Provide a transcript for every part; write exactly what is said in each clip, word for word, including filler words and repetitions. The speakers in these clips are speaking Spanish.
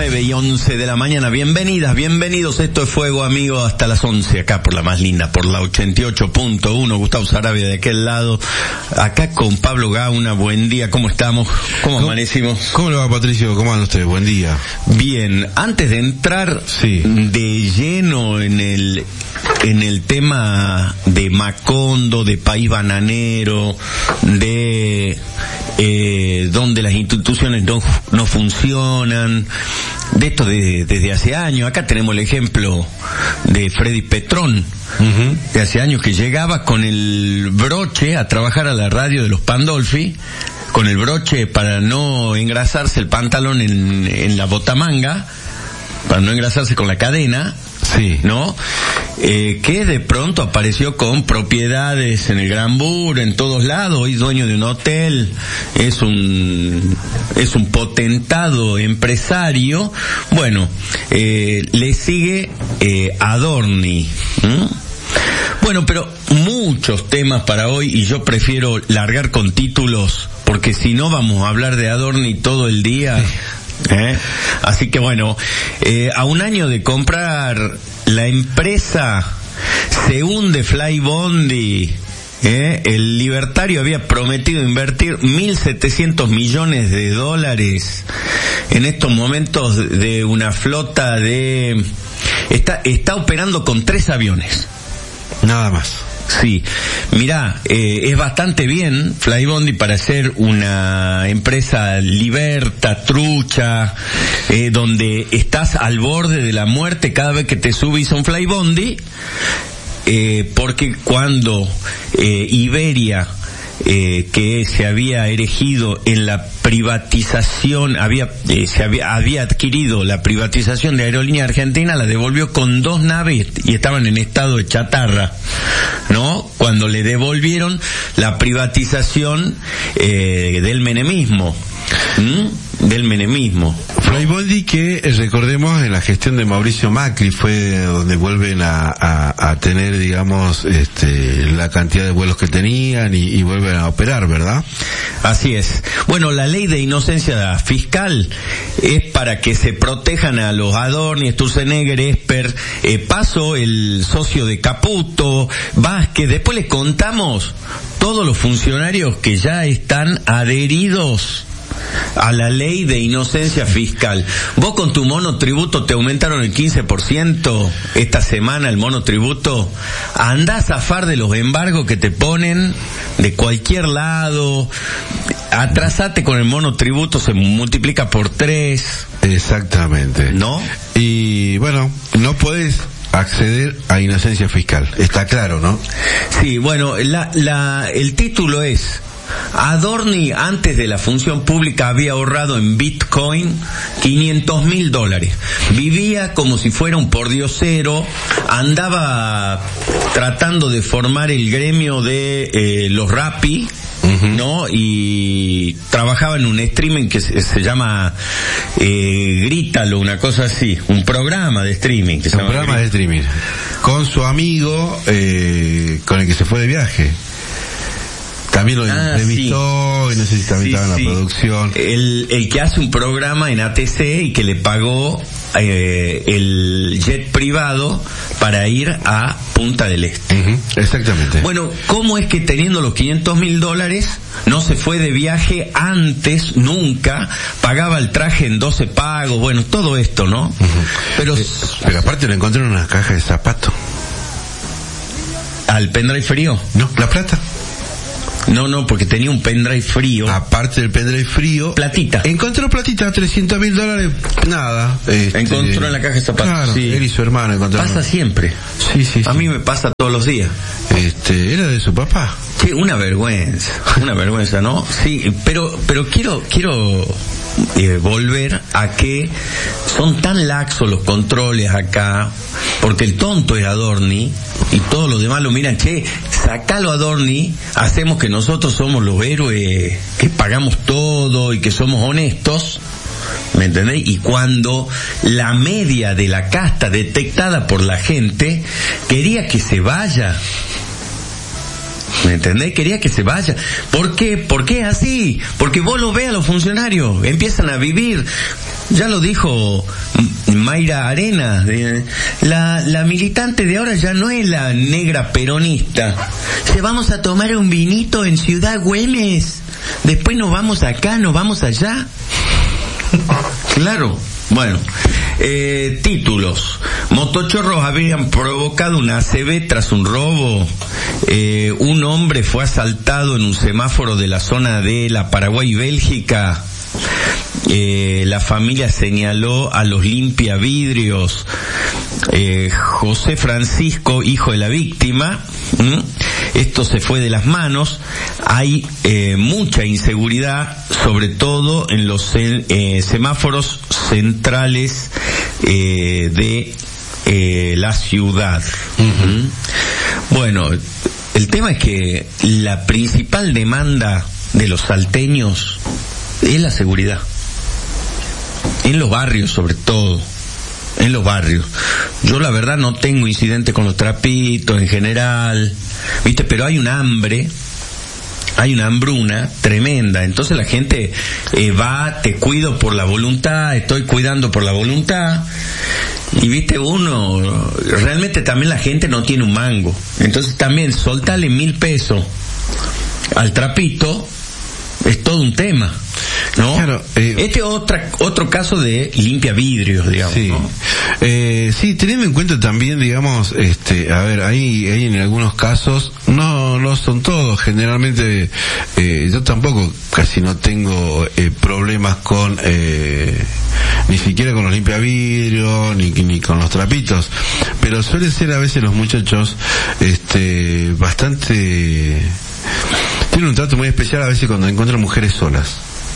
nueve y once de la mañana. Bienvenidas, bienvenidos. Esto es Fuego Amigo hasta las once, acá por la más linda, por la ochenta y ocho punto uno. Gustavo Sarabia de aquel lado, acá con Pablo Gauna. Buen día, ¿cómo estamos? ¿Cómo, ¿Cómo amanecimos? ¿Cómo le va, Patricio? ¿Cómo andan ustedes? Buen día. Bien, antes de entrar sí. de lleno en el en el tema de Macondo, de País Bananero, de eh, donde las instituciones no, no funcionan, de esto de, desde hace años. Acá tenemos el ejemplo de Freddy Petrón, uh-huh. de hace años, que llegaba con el broche a trabajar a la radio de los Pandolfi, con el broche para no engrasarse el pantalón en, en la botamanga, para no engrasarse con la cadena, sí, ¿no? Eh, que de pronto apareció con propiedades en el Gran Bur, en todos lados, hoy dueño de un hotel, es un es un potentado empresario. Bueno, eh, le sigue eh, Adorni, ¿Mm? Bueno, pero muchos temas para hoy, y yo prefiero largar con títulos, porque si no vamos a hablar de Adorni todo el día. ¿Eh? Así que bueno, eh, a un año de comprar la empresa, se hunde Flybondi. ¿Eh? El libertario había prometido invertir mil setecientos millones de dólares en estos momentos de una flota de... Está, está operando con tres aviones. Nada más. Sí, mirá, eh, es bastante bien Flybondi para ser una empresa liberta, trucha, eh, donde estás al borde de la muerte cada vez que te subís a un Flybondi, eh, porque cuando eh, Iberia, eh, que se había erigido en la privatización, había eh, se había, había adquirido la privatización de Aerolínea Argentina, la devolvió con dos naves y estaban en estado de chatarra, ¿no? Cuando le devolvieron la privatización eh, del menemismo, ¿Mm? del menemismo. Flybondi, que recordemos en la gestión de Mauricio Macri fue donde vuelven a, a, a tener, digamos, este, la cantidad de vuelos que tenían y, y vuelven a operar, ¿verdad? Así es. Bueno, la ley de inocencia fiscal es para que se protejan a los Adorni, Sturzenegger, Esper, eh, Paso, el socio de Caputo, Vázquez. Después les contamos todos los funcionarios que ya están adheridos a la ley de inocencia fiscal. Vos con tu monotributo te aumentaron el quince por ciento esta semana, el monotributo. Andá a zafar de los embargos que te ponen de cualquier lado. Atrasate con el monotributo, se multiplica por tres. Exactamente. ¿No? Y bueno, no podés acceder a inocencia fiscal. Está claro, ¿no? Sí, bueno, la, la, el título es: Adorni, antes de la función pública, había ahorrado en Bitcoin quinientos mil dólares. Vivía como si fuera un pordiosero, andaba tratando de formar el gremio de eh, los Rappi, uh-huh. ¿no? Y trabajaba en un streaming que se, se llama eh, Grítalo, una cosa así, un programa de streaming. Que se un llama programa Grítalo. de streaming. Con su amigo, eh, con el que se fue de viaje. También lo ah, entrevistó, sí. y no sé si también sí, estaba en sí. la producción. El, el que hace un programa en A T C y que le pagó eh, el jet privado para ir a Punta del Este. Uh-huh. Exactamente. Bueno, ¿cómo es que teniendo los quinientos mil dólares no se fue de viaje antes, nunca? Pagaba el traje en doce pagos, bueno, todo esto, ¿no? Uh-huh. Pero, eh, pero aparte lo encontré en una caja de zapatos. ¿Al pendrive frío? No, la plata. No, no, porque tenía un pendrive frío. Aparte del pendrive frío. Platita. Encontró platita, trescientos mil dólares, nada. Este, encontró en la caja de zapatos. Claro, sí. Él y su hermano encontraron. Pasa siempre. Sí, sí, A sí. mí me pasa todos los días. Este, era de su papá. Sí, una vergüenza, una vergüenza, ¿no? Sí, pero, pero quiero, quiero eh, volver a que son tan laxos los controles acá, porque el tonto es Adorni, y todos los demás lo miran, che, sacalo Adorni, hacemos que nosotros somos los héroes, que pagamos todo y que somos honestos, ¿me entendéis? Y cuando la media de la casta detectada por la gente quería que se vaya, ¿me entendés? Quería que se vaya. ¿Por qué? ¿Por qué es así? Porque vos lo ves a los funcionarios, empiezan a vivir Ya lo dijo Mayra Arenas, la, la militante de ahora ya no es la negra peronista. Se vamos a tomar un vinito en Ciudad Güemes, después nos vamos acá, nos vamos allá. Claro. Bueno, eh, títulos. Motochorros habían provocado una A C V tras un robo. Eh, un hombre fue asaltado en un semáforo de la zona de la Paraguay y Bélgica. Eh, la familia señaló a los limpiavidrios. Eh, José Francisco, hijo de la víctima, ¿m? Esto se fue de las manos. Hay eh, mucha inseguridad, sobre todo en los eh, semáforos centrales eh, de eh, la ciudad. Uh-huh. Bueno, el tema es que la principal demanda de los salteños es la seguridad. En los barrios, sobre todo. En los barrios. Yo la verdad no tengo incidente con los trapitos en general, ¿viste? Pero hay un hambre, hay una hambruna tremenda. Entonces la gente eh, va, te cuido por la voluntad, estoy cuidando por la voluntad. Y viste, uno, realmente también la gente no tiene un mango. Entonces también soltarle mil pesos al trapito es todo un tema, ¿no? Claro, eh, este es otra, otro caso de limpia vidrios, digamos. Sí, ¿no? eh, sí, teniendo en cuenta también, digamos, este, a ver, hay, hay en algunos casos, no, no son todos, generalmente, eh, yo tampoco casi no tengo eh, problemas con, eh, ni siquiera con los limpiavidrios, ni, ni con los trapitos, pero suelen ser a veces los muchachos, este, bastante, tienen un trato muy especial a veces cuando encuentran mujeres solas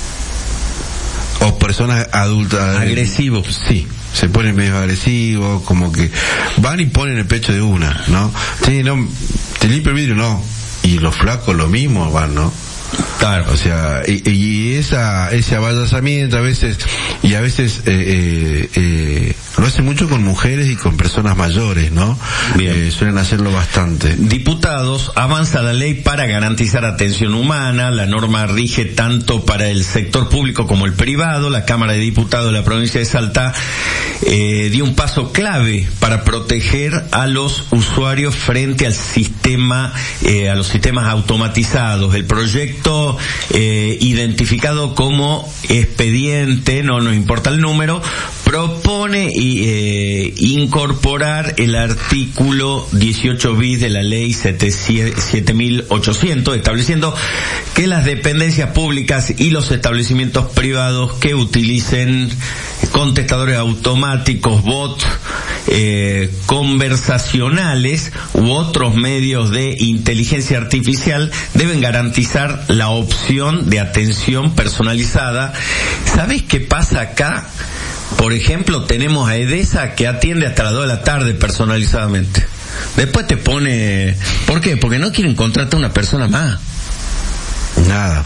o personas adultas. Agresivos. Sí, se ponen medio agresivos, como que van y ponen el pecho de una, ¿no? Sí, no, te limpio el vidrio, no. Y los flacos lo mismo van, ¿no? Claro. O sea, y, y esa, ese aballazamiento a veces, y a veces, eh, eh, eh, lo hacen mucho con mujeres y con personas mayores, ¿no? Bien. Eh, suelen hacerlo bastante. Diputados, avanza la ley para garantizar atención humana. La norma rige tanto para el sector público como el privado. La Cámara de Diputados de la provincia de Salta eh, dio un paso clave para proteger a los usuarios frente al sistema, eh, a los sistemas automatizados. El proyecto eh, identificado como expediente, no nos importa el número, propone y, eh, incorporar el artículo dieciocho bis de la ley siete mil ochocientos, estableciendo que las dependencias públicas y los establecimientos privados que utilicen contestadores automáticos, bots, eh, conversacionales u otros medios de inteligencia artificial deben garantizar la opción de atención personalizada. ¿Sabés qué pasa acá? Por ejemplo, tenemos a Edesa que atiende hasta las dos de la tarde personalizadamente. Después te pone... ¿Por qué? Porque no quieren contratar a una persona más. Nada.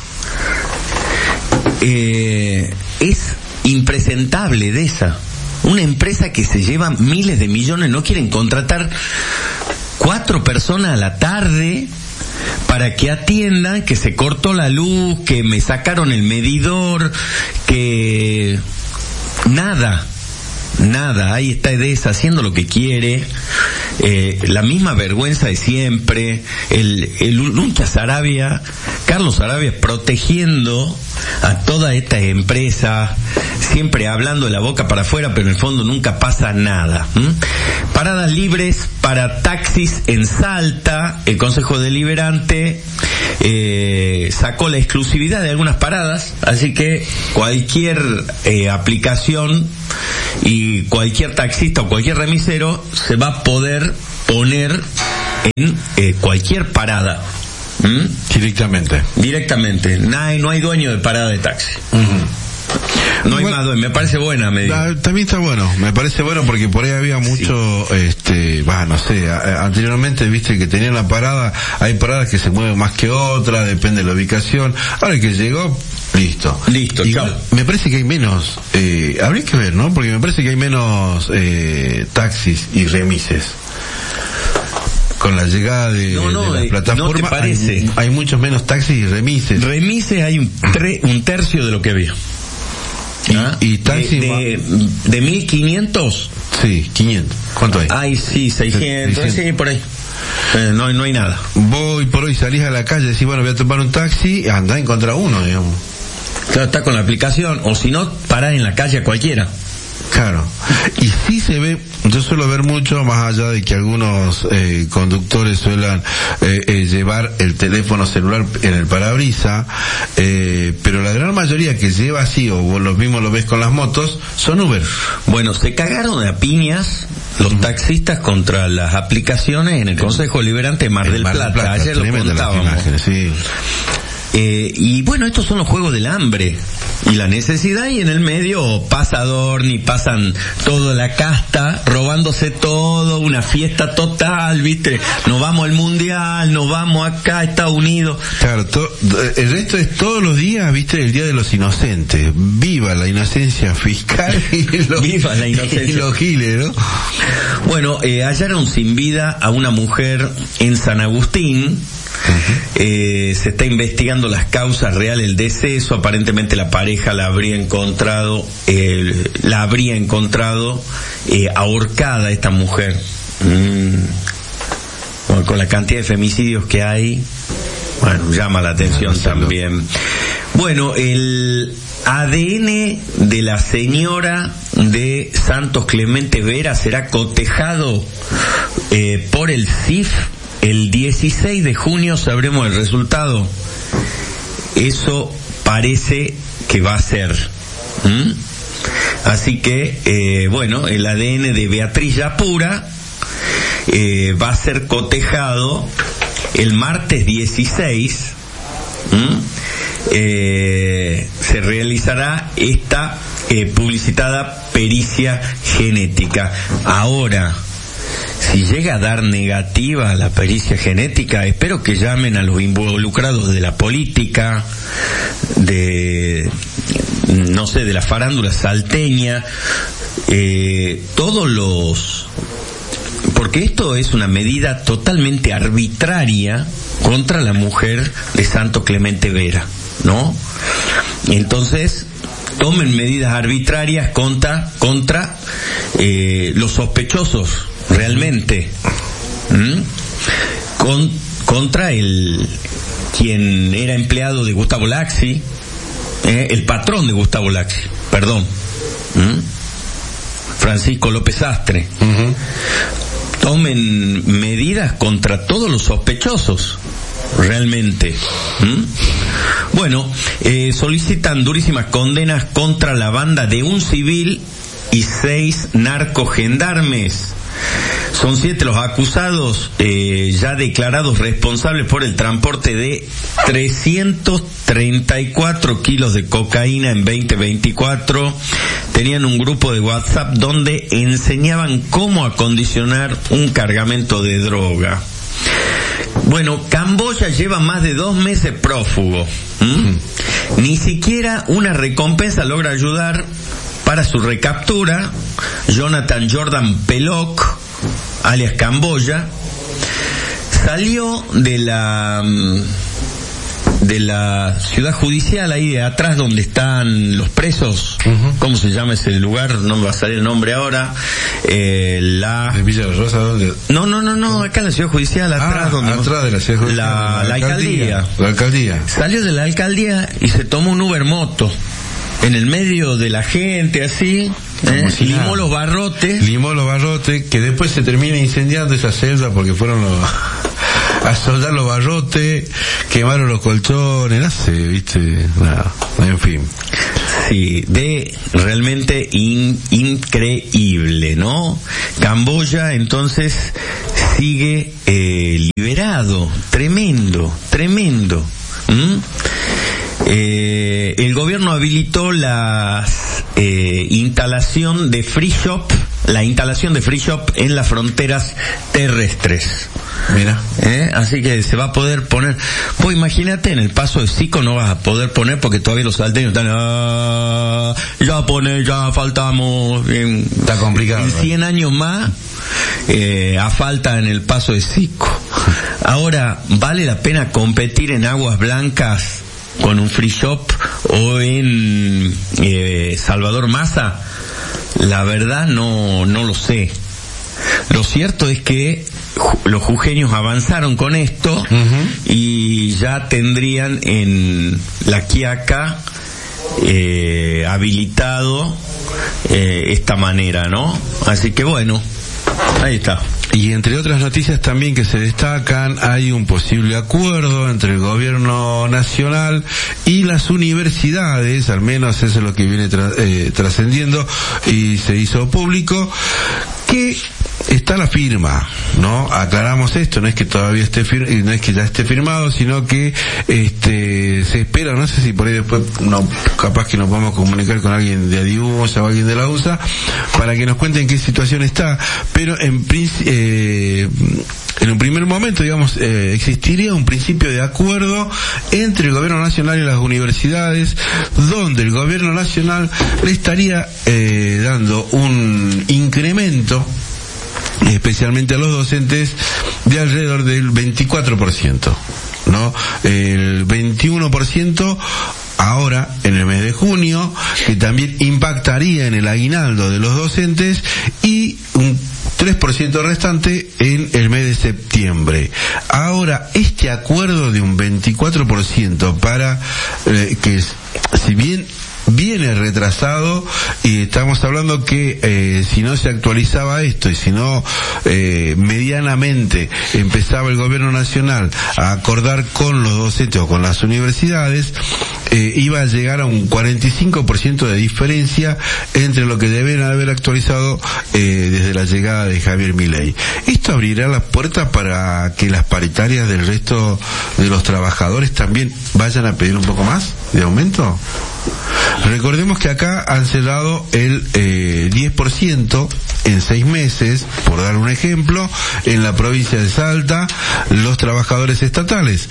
Eh, es impresentable Edesa. Una empresa que se lleva miles de millones, no quieren contratar cuatro personas a la tarde para que atiendan, que se cortó la luz, que me sacaron el medidor, que... Nada, nada, ahí está Edesa haciendo lo que quiere, eh, la misma vergüenza de siempre, el, el Luncha Sarabia, Carlos Sarabia protegiendo a todas estas empresas, siempre hablando de la boca para afuera, pero en el fondo nunca pasa nada. ¿Mm? Paradas libres para taxis en Salta, el Consejo Deliberante eh, sacó la exclusividad de algunas paradas, así que cualquier eh, aplicación y cualquier taxista o cualquier remisero se va a poder poner en eh, cualquier parada. ¿Mm? Directamente. Directamente. No hay, no hay dueño de parada de taxi. Uh-huh. No hay bueno, más dueño. Me parece buena medida. También está bueno. Me parece bueno porque por ahí había mucho, sí. este, va, no sé, a, anteriormente viste que tenían la parada, hay paradas que se mueven más que otras, depende de la ubicación. Ahora que llegó, listo. Listo, chao. Me parece que hay menos, eh, habría que ver, ¿no? Porque me parece que hay menos, eh, taxis y remises. Con la llegada de, no, no, de la plataforma, ¿no te parece? Hay, hay muchos menos taxis y remises. Remises hay un, tre, un tercio de lo que había. ¿Ah? ¿Y, y taxi? De, de, de mil quinientos. Sí, quinientos. ¿Cuánto hay? Ay, sí, seiscientos, seiscientos. Sí, por ahí. Eh, no, no hay nada. Voy por hoy, salís a la calle, decís, bueno, voy a tomar un taxi, andá, encontrá uno, digamos. Claro, está con la aplicación, o si no, parás en la calle a cualquiera. Claro. Y sí se ve, yo suelo ver mucho, más allá de que algunos eh, conductores suelan eh, eh, llevar el teléfono celular en el parabrisas, eh, pero la gran mayoría que lleva así, o vos lo mismo lo ves con las motos, son Uber. Bueno, se cagaron a piñas los uh-huh. taxistas contra las aplicaciones en el Consejo Liberante de Mar del Mar Plata. Plata. Ayer lo contábamos. Imágenes, sí. Eh, y bueno, estos son los juegos del hambre y la necesidad, y en el medio pasa Adorni, pasan toda la casta robándose todo, una fiesta total, ¿viste? Nos vamos al Mundial, nos vamos acá a Estados Unidos. Claro, to, el resto es todos los días, ¿viste? El Día de los Inocentes. Viva la inocencia fiscal y los, Viva la inocencia. Y los giles, ¿no? Bueno, eh, hallaron sin vida a una mujer en San Agustín. Uh-huh. Eh, se está investigando las causas reales del deceso. Aparentemente la pareja la habría encontrado, eh, la habría encontrado eh, ahorcada esta mujer. Mm. Bueno, con la cantidad de femicidios que hay, bueno, llama la atención no, también. Bueno, el A D N de la señora de Santos Clemente Vera será cotejado eh, por el C I F. El dieciséis de junio sabremos el resultado. Eso parece que va a ser. ¿Mm? Así que, eh, bueno, el A D N de Beatriz Yapura eh, va a ser cotejado el martes dieciséis. ¿Mm? Eh, se realizará esta eh, publicitada pericia genética. Ahora, si llega a dar negativa la pericia genética, espero que llamen a los involucrados de la política, de, no sé, de la farándula salteña, eh, todos los... Porque esto es una medida totalmente arbitraria contra la mujer de Santo Clemente Vera, ¿no? Entonces, tomen medidas arbitrarias contra, contra eh, los sospechosos, realmente. ¿Mm? Con, contra el quien era empleado de Gustavo Lacsi, eh, el patrón de Gustavo Lacsi, perdón, ¿Mm? Francisco López Astre. Uh-huh. Tomen medidas contra todos los sospechosos, realmente. ¿Mm? Bueno, eh, solicitan durísimas condenas contra la banda de un civil y seis narcogendarmes. Son siete los acusados, eh, ya declarados responsables por el transporte de trescientos treinta y cuatro kilos de cocaína en veinte veinticuatro. Tenían un grupo de WhatsApp donde enseñaban cómo acondicionar un cargamento de droga. Bueno, Camboya lleva más de dos meses prófugo. ¿Mm? Ni siquiera una recompensa logra ayudar para su recaptura. Jonathan Jordan Peloc, alias Camboya, salió de la de la ciudad judicial, ahí de atrás donde están los presos. Uh-huh. ¿Cómo se llama ese lugar? No me va a salir el nombre ahora. Eh, la ¿En Villa Rosa dónde? No, no, no, no, acá en la ciudad judicial, atrás. Ah, donde atrás de la ciudad judicial. La, la, la alcaldía. alcaldía. La alcaldía. Salió de la alcaldía y se tomó un Uber moto. En el medio de la gente, así, ¿eh? Si limó los barrotes. Limó los barrotes, que después se termina incendiando esa celda porque fueron los, a soldar los barrotes, quemaron los colchones, no sé, viste, nada, en fin. Sí, de realmente in, increíble, ¿no? Camboya, entonces, sigue eh, liberado, tremendo, tremendo. ¿Mm? Eh, el gobierno habilitó la eh, instalación de free shop, la instalación de free shop en las fronteras terrestres. Mira. ¿Eh? Así que se va a poder poner. Pues imagínate, en el paso de Sico no vas a poder poner porque todavía los salteños están. Ah, ya pone, ya faltamos. En, Está complicado. En cien años más, eh, a falta en el paso de Sico. Ahora, ¿vale la pena competir en aguas blancas con un free shop o en eh, Salvador Massa, la verdad no, no lo sé. Lo cierto es que los jujeños avanzaron con esto uh-huh. y ya tendrían en La Quiaca eh, habilitado eh, esta manera, ¿no? Así que bueno, ahí está. Y entre otras noticias también que se destacan, hay un posible acuerdo entre el gobierno nacional y las universidades, al menos eso es lo que viene tra- eh, trascendiendo y se hizo público, que está la firma, ¿no? Aclaramos esto, no es que todavía esté fir- no es que ya esté firmado, sino que este se espera, no sé si por ahí después no, capaz que nos podemos comunicar con alguien de Adiusa o alguien de la U S A para que nos cuenten qué situación está, pero en principio eh, en un primer momento, digamos, eh, existiría un principio de acuerdo entre el gobierno nacional y las universidades, donde el gobierno nacional le estaría eh, dando un incremento especialmente a los docentes de alrededor del veinticuatro por ciento, ¿no? El veintiuno por ciento ahora en el mes de junio, que también impactaría en el aguinaldo de los docentes, y un tres por ciento restante en el mes de septiembre. Ahora, este acuerdo de un veinticuatro por ciento para eh, que si bien viene retrasado, y estamos hablando que eh, si no se actualizaba esto y si no eh, medianamente empezaba el gobierno nacional a acordar con los docentes o con las universidades, eh, iba a llegar a un cuarenta y cinco por ciento de diferencia entre lo que deben haber actualizado eh, desde la llegada de Javier Milei. Esto abrirá las puertas para que las paritarias del resto de los trabajadores también vayan a pedir un poco más de aumento. Recordemos que acá han cerrado el eh, diez por ciento en seis meses, por dar un ejemplo, en la provincia de Salta, los trabajadores estatales.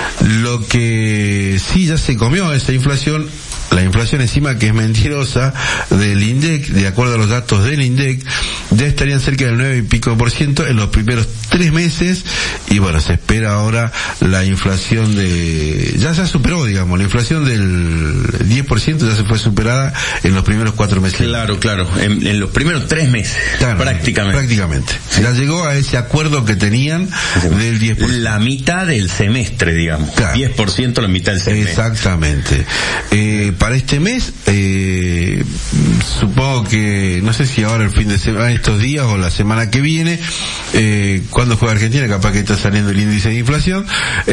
Lo que sí ya se comió esa inflación, la inflación encima que es mentirosa del INDEC, de acuerdo a los datos del INDEC, ya estarían cerca del nueve y pico por ciento en los primeros tres meses, y bueno, se espera ahora la inflación de, ya se superó, digamos, la inflación del diez por ciento ya se fue superada en los primeros cuatro meses. Claro, claro, en, en los primeros tres meses, claro, prácticamente. Prácticamente. Sí. Ya llegó a ese acuerdo que tenían sí. del diez por ciento. La mitad del semestre, digamos. Claro. diez por ciento la mitad del semestre. Exactamente. Eh, para este mes, eh, supongo que, no sé si ahora el fin de semana, estos días o la semana que viene, eh, cuando juega Argentina, capaz que está saliendo el índice de inflación,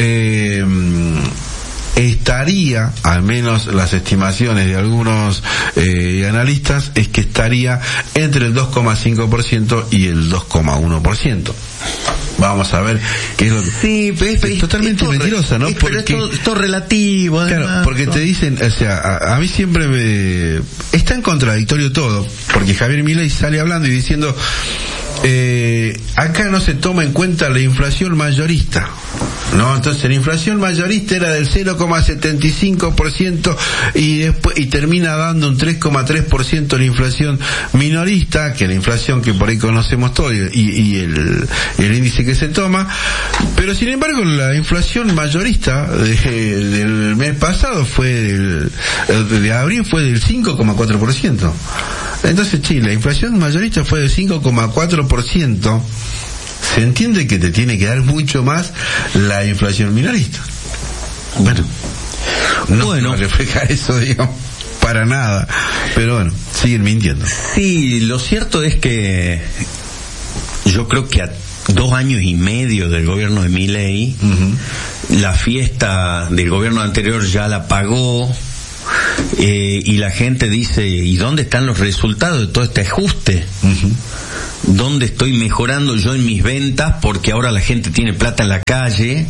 eh, estaría, al menos las estimaciones de algunos eh, analistas, es que estaría entre el dos coma cinco por ciento y el dos coma uno por ciento. Vamos a ver qué es lo que... Sí, pero es, es totalmente es mentirosa, ¿no? Es, porque, pero esto, esto relativo, además. Claro, porque te dicen, o sea, a, a mí siempre me... Es tan contradictorio todo, porque Javier Milei sale hablando y diciendo, eh, acá no se toma en cuenta la inflación mayorista, ¿no? Entonces la inflación mayorista era del cero coma setenta y cinco por ciento y después y termina dando un tres coma tres por ciento la inflación minorista, que es la inflación que por ahí conocemos todos, y, y el, el índice que se toma, pero sin embargo la inflación mayorista de, del mes pasado fue del, de abril fue del cinco coma cuatro por ciento. Entonces, sí, la inflación mayorista fue del cinco coma cuatro por ciento. Se entiende que te tiene que dar mucho más la inflación minorista. Bueno, no bueno. refleja eso, digamos, para nada. Pero bueno, siguen mintiendo. Sí, lo cierto es que yo creo que a dos años y medio del gobierno de Milei, uh-huh. la fiesta del gobierno anterior ya la pagó. Eh, y la gente dice, ¿y dónde están los resultados de todo este ajuste? Uh-huh. ¿Dónde estoy mejorando yo en mis ventas? Porque ahora la gente tiene plata en la calle.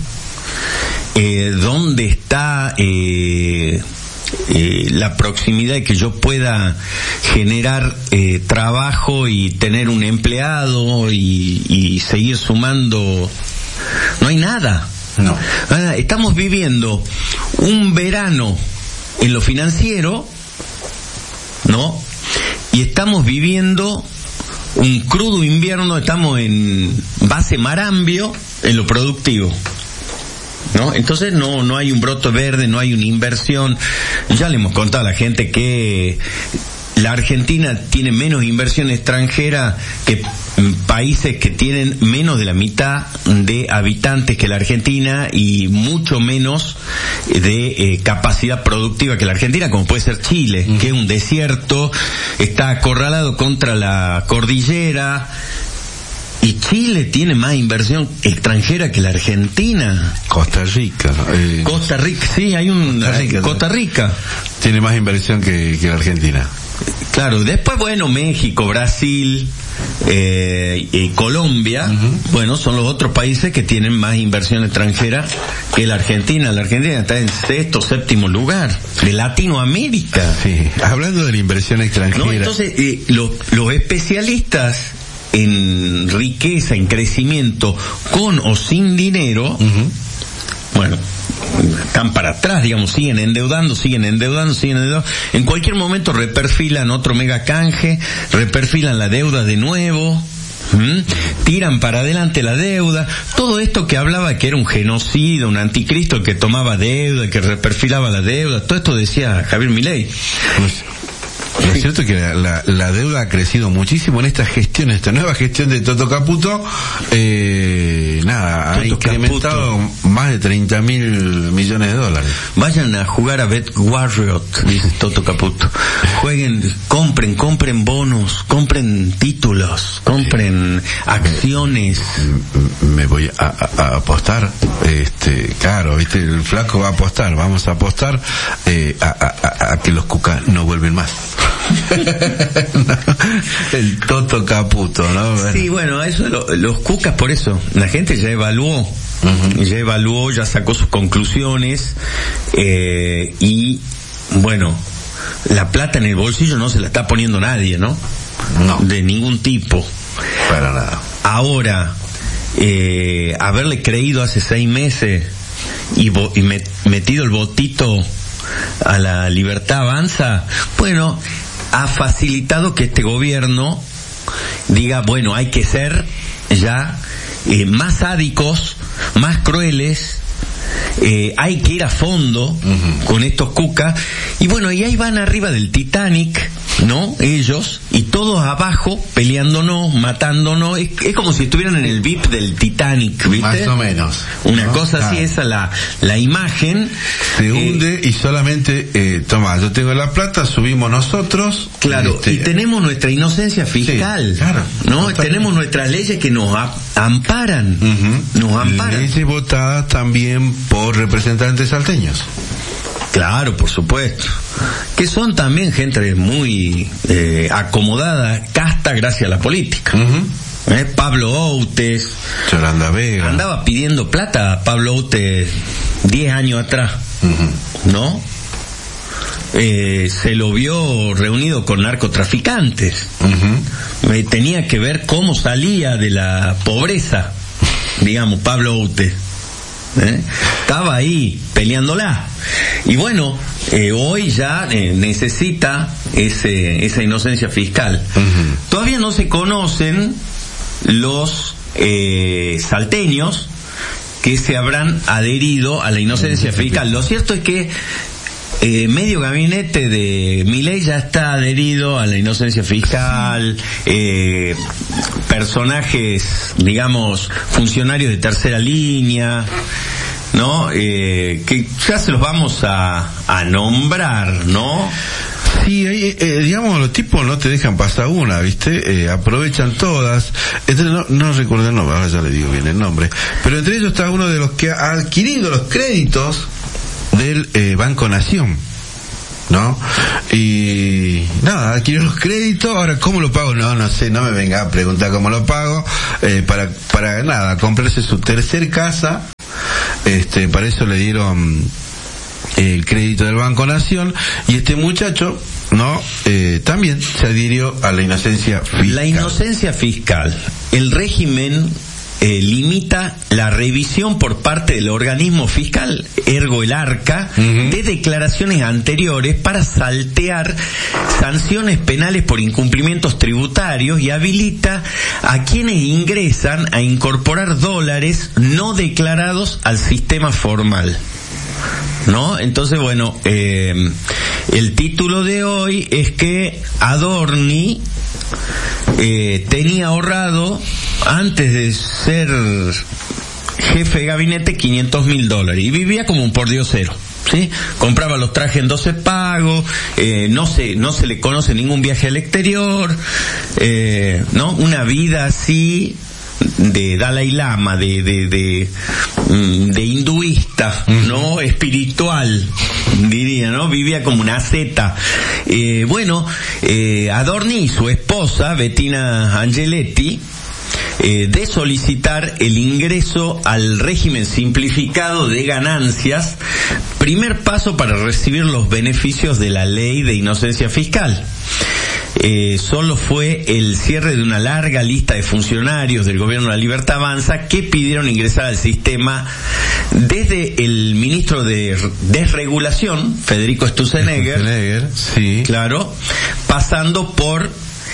Eh, ¿Dónde está eh, eh, la proximidad de que yo pueda generar eh, trabajo y tener un empleado y, y seguir sumando? No hay nada. No. Ahora, estamos viviendo un verano en lo financiero, ¿no? Y estamos viviendo un crudo invierno, estamos en base marambio en lo productivo. ¿no? Entonces no no hay un brote verde, no hay una inversión. Ya le hemos contado a la gente que la Argentina tiene menos inversión extranjera que países que tienen menos de la mitad de habitantes que la Argentina y mucho menos de eh, capacidad productiva que la Argentina, como puede ser Chile, mm. que es un desierto, está acorralado contra la cordillera. Y Chile tiene más inversión extranjera que la Argentina. Costa Rica. Eh, Costa Rica, sí, hay un... Costa Rica, Costa Rica. Tiene más inversión que, que la Argentina. Claro, después, bueno, México, Brasil, eh, y Colombia, uh-huh. bueno, son los otros países que tienen más inversión extranjera que la Argentina. La Argentina está en sexto, séptimo lugar de Latinoamérica. Sí, hablando de la inversión extranjera. No, entonces, eh, los, los especialistas en riqueza, en crecimiento, con o sin dinero, uh-huh. bueno, están para atrás, digamos, siguen endeudando, siguen endeudando, siguen endeudando. En cualquier momento reperfilan otro mega canje, reperfilan la deuda de nuevo, ¿m? tiran para adelante la deuda. Todo esto que hablaba que era un genocida, un anticristo que tomaba deuda, que reperfilaba la deuda, todo esto decía Javier Milei. Pues, lo sí. cierto es que la, la, la deuda ha crecido muchísimo en esta gestión, esta nueva gestión de Toto Caputo. Eh, nada, Toto ha incrementado Caputo. Más de treinta mil millones de dólares. Vayan a jugar a Bet Warriot, dice Toto Caputo. Jueguen, compren, compren bonos, compren títulos, compren acciones. Me, me voy a, a, a apostar, este, claro, viste, el flaco va a apostar, vamos a apostar eh, a, a, a que los Cucas no vuelven más. no, el Toto Caputo, ¿no? Bueno. Sí, bueno, eso lo, los Cucas, por eso la gente ya evaluó, uh-huh. ya evaluó, ya sacó sus conclusiones eh, y bueno, la plata en el bolsillo no se la está poniendo nadie, ¿no? No. De ningún tipo. Para nada. Ahora, eh, haberle creído hace seis meses y, bo- y met- metido el votito a la Libertad Avanza, bueno, ha facilitado que este gobierno diga, bueno, hay que ser ya eh, más sádicos, más crueles, eh, hay que ir a fondo uh-huh. con estos Cucas, y bueno, y ahí van arriba del Titanic, ¿no? Ellos, y todos abajo peleándonos, matándonos, es, es como si estuvieran en el V I P del Titanic, ¿viste? Más o menos. Una ¿no? cosa claro. así, esa la, la imagen. Se eh, hunde y solamente, eh, toma, yo tengo la plata, subimos nosotros. Claro, este, y tenemos nuestra inocencia fiscal, sí, claro, ¿no? totalmente. Tenemos nuestras leyes que nos a, amparan, uh-huh. nos amparan. Leyes votadas también por representantes salteños. Claro, por supuesto. Que son también gente muy eh, acomodada, casta gracias a la política. Uh-huh. ¿Eh? Pablo Outes. Yolanda Vega. Andaba pidiendo plata Pablo Outes diez años atrás. Uh-huh. ¿No? Eh, se lo vio reunido con narcotraficantes. Uh-huh. Eh, tenía que ver cómo salía de la pobreza, digamos, Pablo Outes. ¿Eh? Estaba ahí peleándola y bueno, eh, hoy ya eh, necesita ese esa inocencia fiscal. Uh-huh. Todavía no se conocen los eh, salteños que se habrán adherido a la inocencia uh-huh. fiscal. Lo cierto es que eh, medio gabinete de Milei ya está adherido a la inocencia fiscal, eh, personajes, digamos, funcionarios de tercera línea, ¿no? Eh, que ya se los vamos a, a nombrar, ¿no? Sí, eh, digamos, los tipos no te dejan pasar una, ¿viste? Eh, aprovechan todas. Entonces, no, no recuerdo el nombre, ahora ya le digo bien el nombre. Pero entre ellos está uno de los que ha adquirido los créditos del eh, Banco Nación, ¿no? Y nada, adquirió los créditos. Ahora, ¿cómo lo pago? No, no sé, no me venga a preguntar cómo lo pago. Eh, para, para nada, comprarse su tercer casa. Este, para eso le dieron el crédito del Banco Nación, y este muchacho, ¿no? Eh, también se adhirió a la inocencia fiscal. La inocencia fiscal, el régimen eh, limita la revisión por parte del organismo fiscal, ergo el ARCA, uh-huh. de declaraciones anteriores para saltear sanciones penales por incumplimientos tributarios y habilita a quienes ingresan a incorporar dólares no declarados al sistema formal. ¿No? Entonces, bueno, eh, el título de hoy es que Adorni eh, tenía ahorrado, antes de ser jefe de gabinete, quinientos mil dólares y vivía como un pordiosero. ¿Sí? Compraba los trajes en doce pagos, eh, no se, no se le conoce ningún viaje al exterior, eh, ¿no? Una vida así de Dalai Lama, de, de, de, de hinduista, ¿no? Espiritual, diría, ¿no? Vivía como una seta. Eh, bueno, eh, Adorni y su esposa, Bettina Angeletti, Eh, de solicitar el ingreso al régimen simplificado de ganancias, primer paso para recibir los beneficios de la ley de inocencia fiscal. Eh, solo fue el cierre de una larga lista de funcionarios del gobierno de la Libertad Avanza que pidieron ingresar al sistema, desde el ministro de Desregulación, Federico Sturzenegger, Sturzenegger, sí, claro, pasando por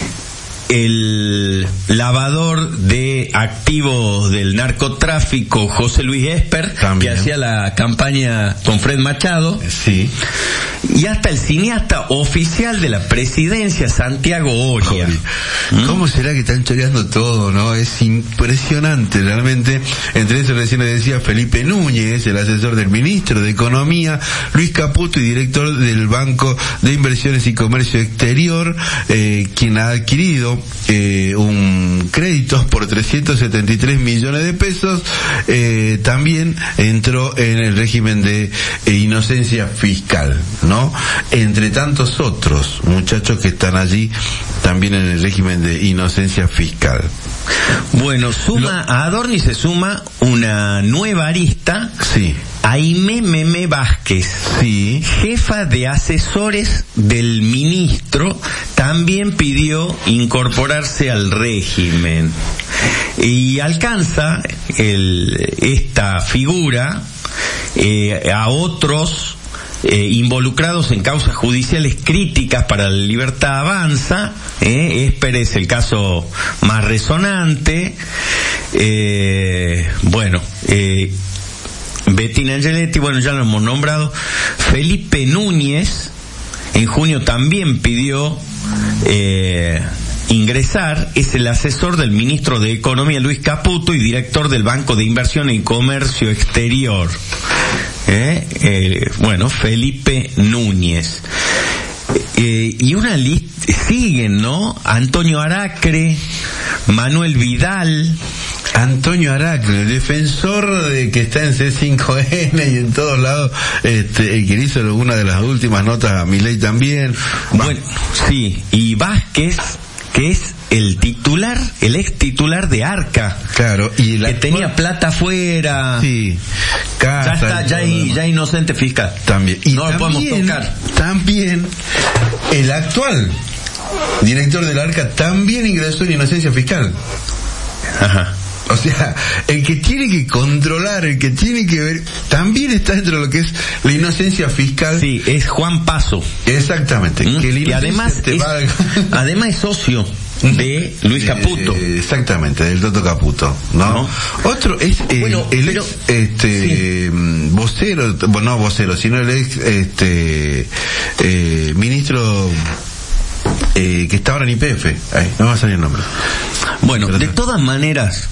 el lavador de activos del narcotráfico José Luis Esper, también, que hacía la campaña con Fred Machado, sí, y hasta el cineasta oficial de la presidencia, Santiago Oria. ¿Mm? ¿Cómo será que están choreando todo, no? Es impresionante realmente. Entre eso recién le decía Felipe Núñez, el asesor del ministro de Economía, Luis Caputo, y director del Banco de Inversiones y Comercio Exterior, eh, quien ha adquirido Eh, un crédito por trescientos setenta y tres millones de pesos, eh, también entró en el régimen de eh, inocencia fiscal, ¿no? Entre tantos otros muchachos que están allí también en el régimen de inocencia fiscal. Bueno, suma Lo... a Adorni se suma una nueva arista. Sí. Aimé Meme Vázquez, sí, jefa de asesores del ministro, también pidió incorporarse al régimen. Y alcanza el, esta figura eh, a otros eh, involucrados en causas judiciales críticas para la Libertad Avanza. Eh, Esper es el caso más resonante. Eh, bueno, eh, Bettina Angeletti, bueno, ya lo hemos nombrado. Felipe Núñez, en junio también pidió eh, ingresar, es el asesor del ministro de Economía, Luis Caputo, y director del Banco de Inversión y Comercio Exterior. Eh, eh, bueno, Felipe Núñez. Eh, y una lista, siguen, ¿no? Antonio Aracre, Manuel Vidal. Antonio Aracre, el defensor de que está en C cinco N y en todos lados, este, el que hizo una de las últimas notas a Milei también. Bueno, sí, y Vázquez, que es el titular, el ex titular de Arca. Claro, y la que tenía plata afuera. Sí, casa, ya está, ya, hay, ya inocente fiscal. También. Y no también, lo podemos tocar. También, el actual director del Arca también ingresó en inocencia fiscal. Ajá. O sea, el que tiene que controlar, el que tiene que ver, también está dentro de lo que es la inocencia fiscal. Sí, es Juan Paso. Exactamente. ¿Mm? Que y además es, además es socio de Luis Caputo. Eh, exactamente, del Toto Caputo, ¿no? ¿No? Otro es eh, bueno, el pero, ex, este, sí. vocero, bueno, no vocero, sino el ex, este, eh, ministro, eh, que está ahora en I P F. Ahí, no va a salir el nombre. Bueno, pero de todas maneras,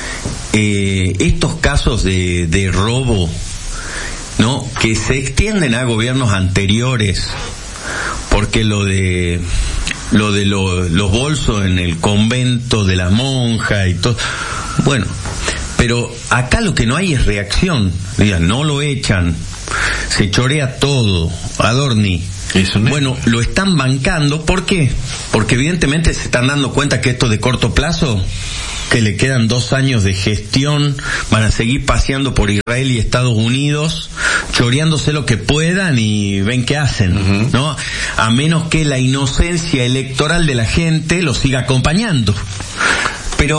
Eh, estos casos de, de robo, ¿no? Que se extienden a gobiernos anteriores, porque lo de lo de lo, los bolsos en el convento de la monja y todo, bueno, pero acá lo que no hay es reacción, digan, no lo echan, se chorea todo. Adorni, bueno, lo están bancando. ¿Por qué? Porque evidentemente se están dando cuenta que esto de corto plazo, que le quedan dos años de gestión, van a seguir paseando por Israel y Estados Unidos, choreándose lo que puedan y ven qué hacen, uh-huh. ¿no? A menos que la inocencia electoral de la gente los siga acompañando. Pero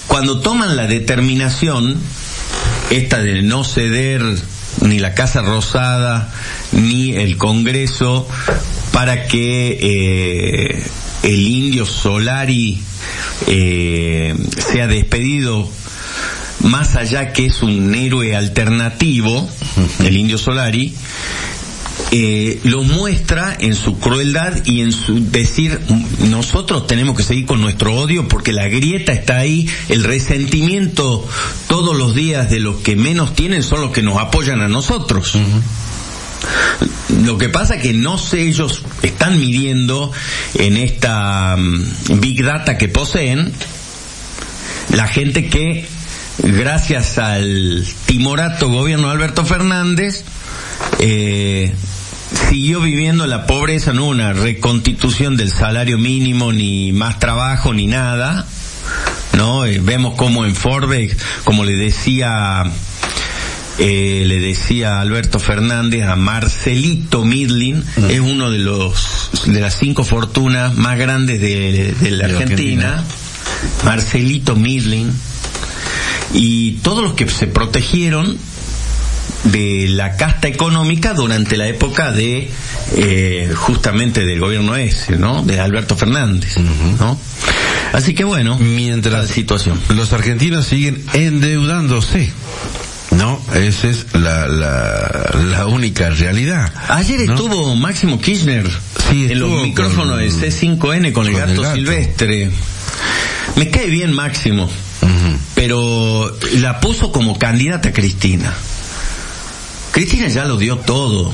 cuando toman la determinación esta de no ceder ni la Casa Rosada ni el Congreso para que eh, el indio Solari eh, sea despedido, más allá que es un héroe alternativo, el indio Solari, eh, lo muestra en su crueldad y en su decir, nosotros tenemos que seguir con nuestro odio porque la grieta está ahí, el resentimiento todos los días de los que menos tienen son los que nos apoyan a nosotros. Uh-huh. Lo que pasa es que no sé, ellos están midiendo en esta um, Big Data que poseen, la gente que gracias al timorato gobierno de Alberto Fernández eh, siguió viviendo la pobreza, no una reconstitución del salario mínimo, ni más trabajo, ni nada, ¿no? Eh, vemos como en Forbes, como le decía, eh, le decía Alberto Fernández a Marcelito Midlin, uh-huh. es uno de los, de las cinco fortunas más grandes de, de la de Argentina, Argentina, Marcelito Midlin, y todos los que se protegieron de la casta económica durante la época de eh, justamente del gobierno ese, ¿no? De Alberto Fernández, uh-huh. ¿no? Así que bueno, mientras la situación, los argentinos siguen endeudándose, ¿no? Esa es la la, la única realidad. Ayer ¿no? estuvo Máximo Kirchner sí, en los micrófonos de C cinco N con, con el, gato el gato silvestre. Me cae bien Máximo, uh-huh. pero la puso como candidata a Cristina. Cristina ya lo dio todo.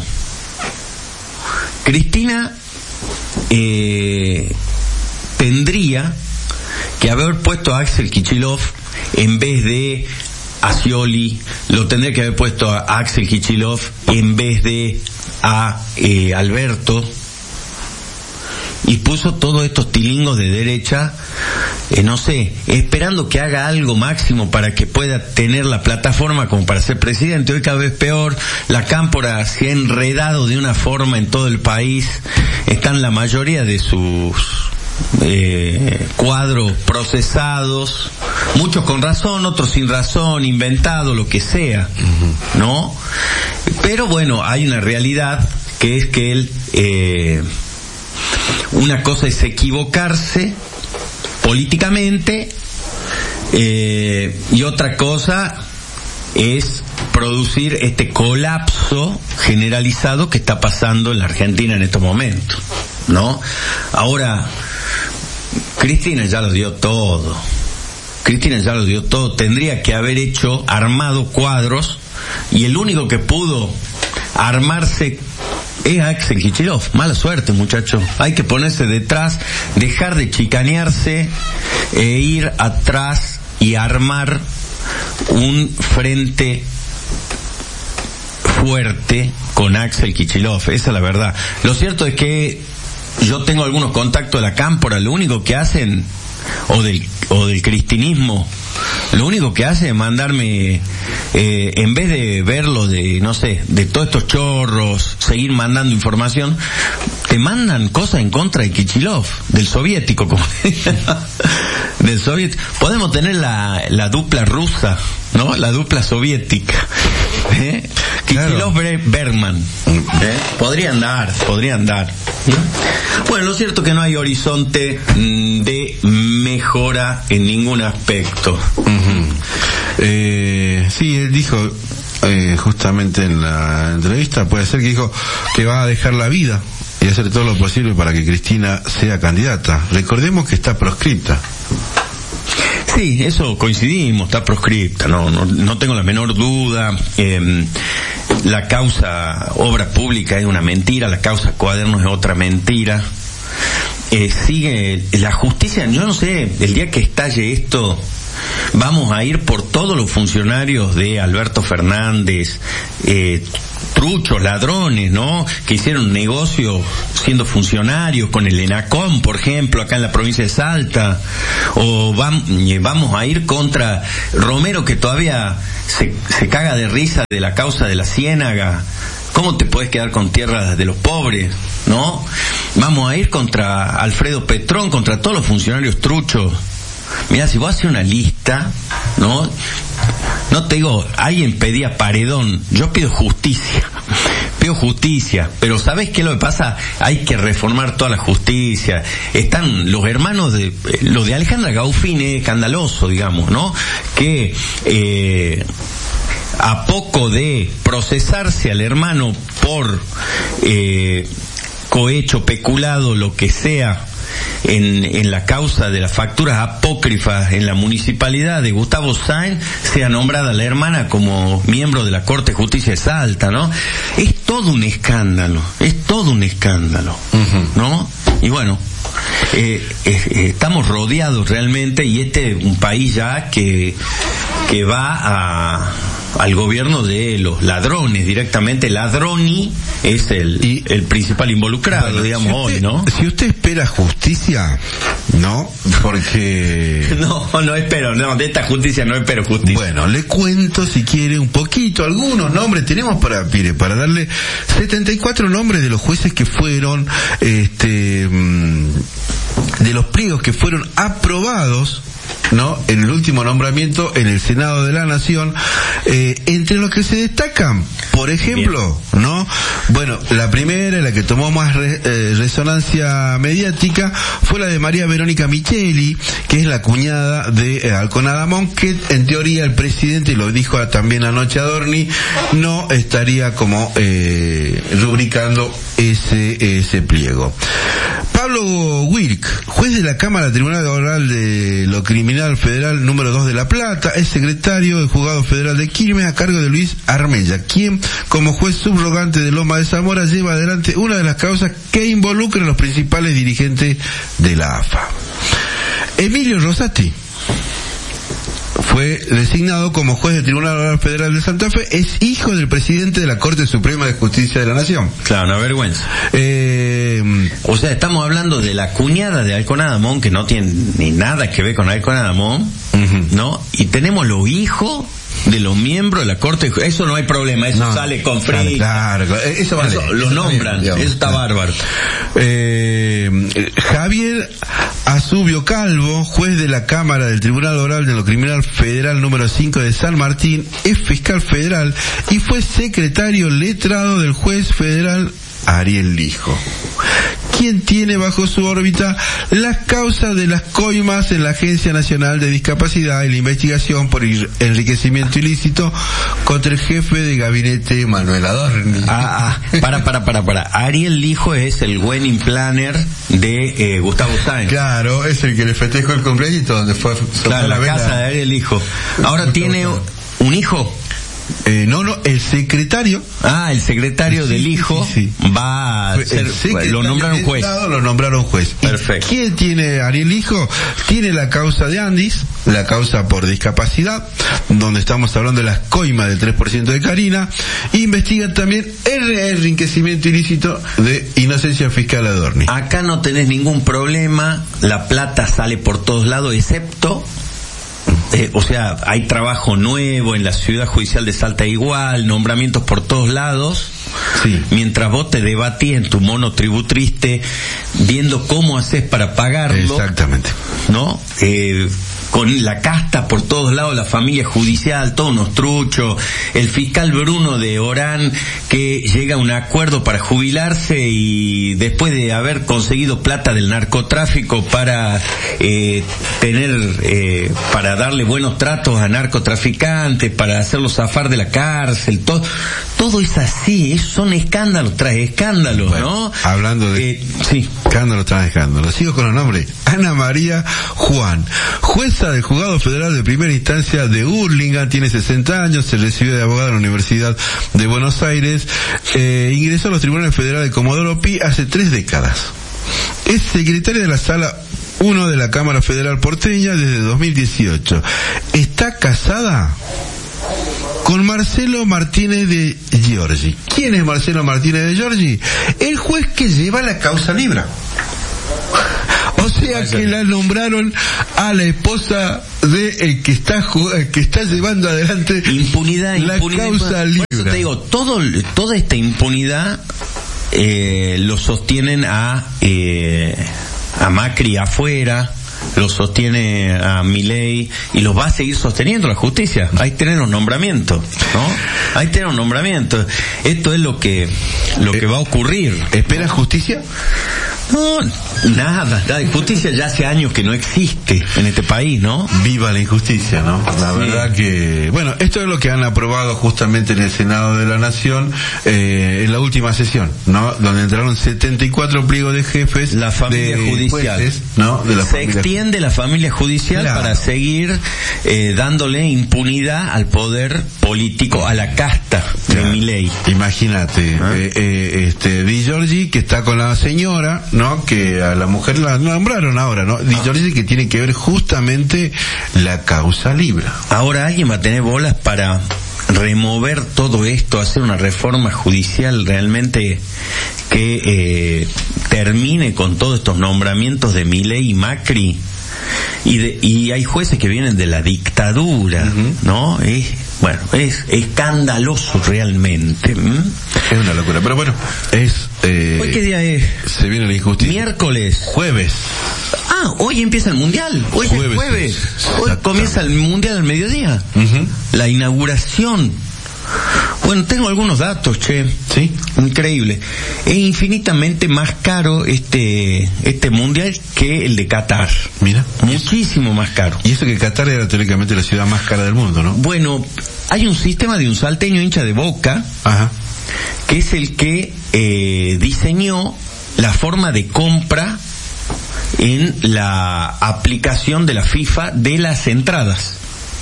Cristina eh, tendría que haber puesto a Axel Kicillof en vez de a Scioli, lo tendría que haber puesto a Axel Kicillof en vez de a eh, Alberto, y puso todos estos tilingos de derecha, eh, no sé, esperando que haga algo Máximo para que pueda tener la plataforma como para ser presidente. Hoy cada vez peor, la cámpora se ha enredado de una forma en todo el país, están la mayoría de sus eh, cuadros procesados, muchos con razón, otros sin razón, inventado, lo que sea, ¿no? Pero bueno, hay una realidad que es que él, eh, una cosa es equivocarse políticamente eh, y otra cosa es producir este colapso generalizado que está pasando en la Argentina en estos momentos, ¿no? Ahora, Cristina ya lo dio todo. Cristina ya lo dio todo. Tendría que haber hecho, armado cuadros, y el único que pudo armarse es Axel Kicillof. Mala suerte, muchacho. Hay que ponerse detrás, dejar de chicanearse e ir atrás y armar un frente fuerte con Axel Kicillof. Esa es la verdad. Lo cierto es que yo tengo algunos contactos de la cámpora. Lo único que hacen, o del o del cristinismo, lo único que hace es mandarme, eh, en vez de verlo de, no sé, de todos estos chorros, seguir mandando información, te mandan cosas en contra de Kicillof, del soviético, como del soviético. Podemos tener la, la dupla rusa, ¿no? La dupla soviética. ¿Eh? Kicillof, claro. Bergman. ¿Eh? Podrían dar, podrían dar. Bueno, lo cierto es que no hay horizonte de mejora en ningún aspecto. Uh-huh. Eh, sí, él dijo, eh, justamente en la entrevista, puede ser que dijo que va a dejar la vida y hacer todo lo posible para que Cristina sea candidata. Recordemos que está proscripta. Sí, eso coincidimos, está proscripta, no, no, no tengo la menor duda. Eh, la causa obra pública es una mentira, la causa Cuadernos es otra mentira. Eh, sigue la justicia, yo no sé, el día que estalle esto, vamos a ir por todos los funcionarios de Alberto Fernández, eh, truchos, ladrones, ¿no? Que hicieron negocio siendo funcionarios con el ENACOM, por ejemplo, acá en la provincia de Salta, o vam, vamos a ir contra Romero, que todavía se, se caga de risa de la causa de la Ciénaga. ¿Cómo te puedes quedar con tierras de los pobres, no? Vamos a ir contra Alfredo Petrón, contra todos los funcionarios truchos, Mira, si vos haces una lista, ¿no? No te digo, alguien pedía paredón, yo pido justicia, pido justicia, pero ¿sabés qué es lo que pasa? Hay que reformar toda la justicia. Están los hermanos de, lo de Alejandra Gaufín es escandaloso, digamos, ¿no? Que, eh, a poco de procesarse al hermano por, eh, cohecho, peculado, lo que sea, en, en la causa de las facturas apócrifas en la municipalidad de Gustavo Sáenz, sea nombrada la hermana como miembro de la Corte de Justicia de Salta, ¿no? Es todo un escándalo, es todo un escándalo, uh-huh. ¿no? Y bueno, eh, eh, eh, estamos rodeados realmente, y este es un país ya que, que va a... al gobierno de los ladrones directamente. Ladroni es el, y, el principal involucrado, bueno, digamos, si usted, hoy, ¿no? Si usted espera justicia, no, porque... no, no espero, no, de esta justicia no espero justicia. Bueno, le cuento, si quiere, un poquito, algunos nombres. Tenemos para, mire, para darle setenta y cuatro nombres de los jueces que fueron, este, de los pliegos que fueron aprobados, ¿no? En el último nombramiento en el Senado de la Nación, eh, entre los que se destacan, por ejemplo, bien, ¿no? Bueno, la primera, la que tomó más re, eh, resonancia mediática, fue la de María Verónica Micheli, que es la cuñada de eh, Alconada Amón, que en teoría el presidente, y lo dijo también anoche Adorni, no estaría como eh, rubricando ese, ese pliego. Pablo Wilk, juez de la Cámara Tribunal Oral de lo Criminal Federal número dos de La Plata, es secretario del Juzgado Federal de Quilmes a cargo de Luis Armella, quien, como juez subrogante de Loma de Zamora, lleva adelante una de las causas que involucran a los principales dirigentes de la A F A. Emilio Rosati fue designado como juez del Tribunal Oral Federal de Santa Fe, es hijo del presidente de la Corte Suprema de Justicia de la Nación. Claro, una vergüenza. Eh, o sea, estamos hablando de la cuñada de Alconada Amón, que no tiene ni nada que ver con Alconada Amón, uh-huh. ¿no? Y tenemos los hijos de los miembros de la Corte, eso no hay problema, eso no, sale con Free. Claro, claro, eso vale. Eso, lo nombran, bien, eso está claro. Bárbaro. Eh, Javier Asubio Calvo, juez de la Cámara del Tribunal Oral de lo Criminal Federal número cinco de San Martín, es fiscal federal y fue secretario letrado del juez federal Ariel Lijo, quien tiene bajo su órbita las causas de las coimas en la Agencia Nacional de Discapacidad y la investigación por enriquecimiento ilícito contra el jefe de gabinete Manuel Adorni. Ah, ah, para, para, para, para. Ariel Lijo es el wedding planner de eh, Gustavo Sáenz. Claro, es el que le festejó el cumpleaños donde fue. Claro, la, la casa de Ariel Lijo. Ahora Gustavo tiene Sáenz. Un hijo. Eh, no, no, el secretario. Ah, el secretario sí, del hijo sí, sí. va a ser, lo nombraron juez. Lo nombraron juez. Perfecto. ¿Quién tiene Ariel Hijo? Tiene la causa de Andis, la causa por discapacidad, donde estamos hablando de las coimas del tres por ciento de Karina. Investiga también el enriquecimiento ilícito de Inocencia Fiscal Adorni. Acá no tenés ningún problema, la plata sale por todos lados, excepto... Eh, o sea, hay trabajo nuevo en la Ciudad Judicial de Salta igual, nombramientos por todos lados, sí. Mientras vos te debatís en tu mono tributriste, viendo cómo haces para pagarlo. Exactamente. ¿No? Eh, con la casta por todos lados, la familia judicial, todos unos truchos, el fiscal Bruno de Orán que llega a un acuerdo para jubilarse y después de haber conseguido plata del narcotráfico para eh, tener, eh, para darle buenos tratos a narcotraficantes, para hacerlos zafar de la cárcel, todo, todo es así, es, son escándalos tras escándalos, bueno, ¿no? Hablando de eh, sí. escándalos tras escándalos, sigo con los nombres. Ana María Juan, jueza del Juzgado Federal de Primera Instancia de Hurlingham, tiene sesenta años, se recibió de abogada en la Universidad de Buenos Aires, eh, ingresó a los tribunales federales de Comodoro Pi hace tres décadas. Es secretaria de la Sala uno de la Cámara Federal porteña desde dos mil dieciocho. Está casada con Marcelo Martínez de Giorgi. ¿Quién es Marcelo Martínez de Giorgi? El juez que lleva la causa Libra. O sea que la nombraron a la esposa de el que está el que está llevando adelante impunidad, la impunidad, causa Libra. Por eso te digo, todo, toda esta impunidad eh, lo sostienen a eh, a Macri afuera, lo sostiene a Milei y los va a seguir sosteniendo la justicia. Ahí tienen los nombramientos, ¿no? Ahí tienen los nombramientos. Esto es lo que lo que va a ocurrir. ¿Espera justicia? No, nada, la justicia ya hace años que no existe en este país, ¿no? Viva la injusticia, ¿no? La sí. verdad que, bueno, esto es lo que han aprobado justamente en el Senado de la Nación, eh, en la última sesión, ¿no? Donde entraron setenta y cuatro pliegos de jefes. La familia de judicial. Jueces, ¿no? De la Se familia... extiende la familia judicial claro. para seguir eh, dándole impunidad al poder político, a la casta claro. de Milei. Imagínate, ¿Ah? eh, eh, este, Di Giorgi, que está con la señora, ¿no? Que a la mujer la nombraron ahora, ¿no? Di Giorgi, que tiene que ver justamente la causa Libra. Ahora alguien va a tener bolas para remover todo esto, hacer una reforma judicial realmente que eh, termine con todos estos nombramientos de Milei y Macri. Y, de, y hay jueces que vienen de la dictadura, uh-huh. ¿no? Es, bueno, es escandaloso realmente. ¿Mm? Es una locura, pero bueno, es... Eh, ¿Hoy qué día es? Se viene la injusticia. Miércoles. Jueves. Ah, hoy empieza el Mundial. Hoy jueves, es jueves. Hoy comienza el Mundial al mediodía. Uh-huh. La inauguración. Bueno, tengo algunos datos, che. Sí. Increíble. Es infinitamente más caro este este mundial que el de Qatar. Mira. Muchísimo más caro. Y eso que Qatar era teóricamente la ciudad más cara del mundo, ¿no? Bueno, hay un sistema de un salteño hincha de Boca. Ajá. Que es el que eh, diseñó la forma de compra en la aplicación de la FIFA de las entradas.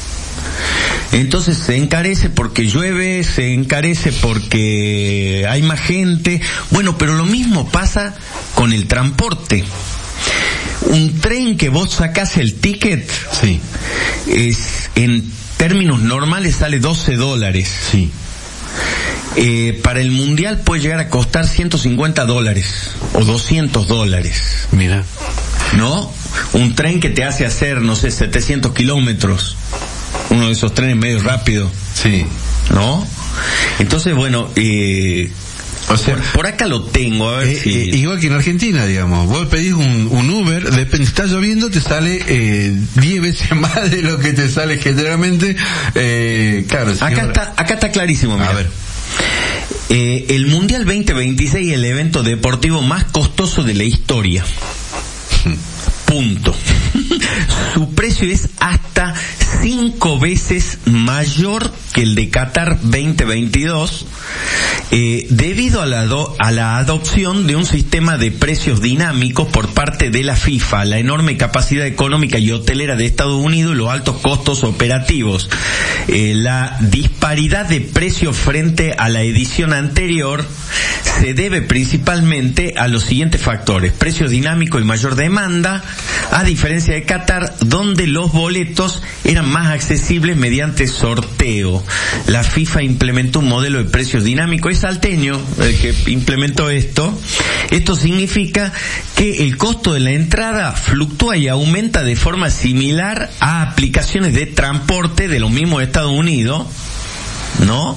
Entonces se encarece porque llueve, se encarece porque hay más gente. Bueno, pero lo mismo pasa con el transporte. Un tren que vos sacás el ticket, sí, es en términos normales sale doce dólares. Sí. Eh, para el mundial puede llegar a costar ciento cincuenta dólares o doscientos dólares. Mira. ¿No? Un tren que te hace hacer, no sé, setecientos kilómetros. Uno de esos trenes medio rápido. Sí. ¿No? Entonces, bueno, eh, o sea, por, por acá lo tengo, a ver eh, si... eh, igual que en Argentina, digamos, vos pedís un, un Uber, depende, está lloviendo, te sale eh, diez veces más de lo que te sale generalmente. Eh, claro. Acá ahora... está, acá está clarísimo, mira. A ver. Eh, el Mundial veinte veintiséis es el evento deportivo más costoso de la historia. Punto. Su precio es hasta cinco veces mayor que el de Qatar veinte veintidós, eh, debido a la, do, a la adopción de un sistema de precios dinámicos por parte de la FIFA, la enorme capacidad económica y hotelera de Estados Unidos y los altos costos operativos. Eh, la disparidad de precios frente a la edición anterior se debe principalmente a los siguientes factores: precios dinámicos y mayor demanda, a diferencia de Qatar, donde los boletos eran más accesibles mediante sorteo. La FIFA implementó un modelo de precios dinámicos. Es salteño el que implementó esto. Esto significa que el costo de la entrada fluctúa y aumenta de forma similar a aplicaciones de transporte de los mismos Estados Unidos, ¿no?